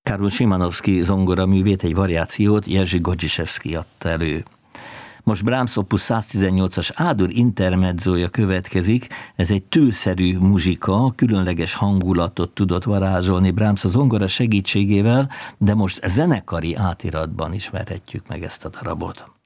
Karol Szymanowski zongoraművét, egy variációt Jerzy Godziszewski adta elő. Most Brahms opus 118-as A-dur intermedzója következik, ez egy tűszerű muzsika, különleges hangulatot tudott varázsolni Brahms a zongora segítségével, de most zenekari átiratban ismerhetjük meg ezt a darabot.